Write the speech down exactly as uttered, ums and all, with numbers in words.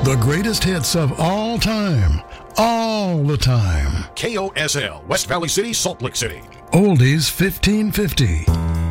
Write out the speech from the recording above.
The greatest hits of all time, all the time. K O S L, West Valley City, Salt Lake City. Oldies fifteen fifty.